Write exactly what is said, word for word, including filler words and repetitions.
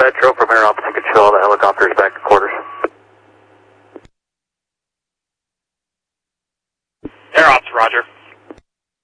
Metro from Air Ops, you can show all the helicopters back to quarters. Air Ops, roger.